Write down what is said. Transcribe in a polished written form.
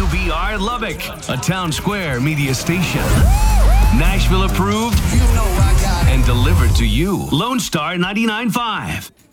WBR Lubbock, a Town Square media station. Nashville approved and delivered to you. Lone Star 99.5.